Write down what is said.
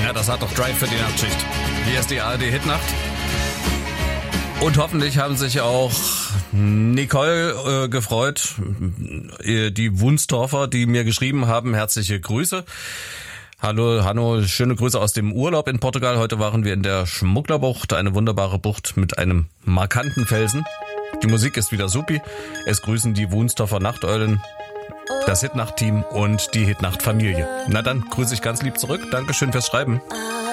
Ja, das hat doch Drive für die Nachtschicht. Hier ist die ARD-Hitnacht. Und hoffentlich haben sich auch Nicole gefreut, die Wunstorfer, die mir geschrieben haben. Herzliche Grüße. Hallo, Hanno, schöne Grüße aus dem Urlaub in Portugal. Heute waren wir in der Schmugglerbucht, eine wunderbare Bucht mit einem markanten Felsen. Die Musik ist wieder supi. Es grüßen die Wunstorfer Nachteulen, das Hitnacht-Team und die Hitnacht-Familie. Na dann, grüße ich ganz lieb zurück. Dankeschön fürs Schreiben.